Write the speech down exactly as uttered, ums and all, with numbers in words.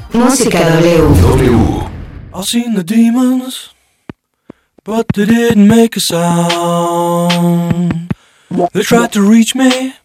Música W. W. I've seen the demons, but they didn't make a sound. They tried to reach me,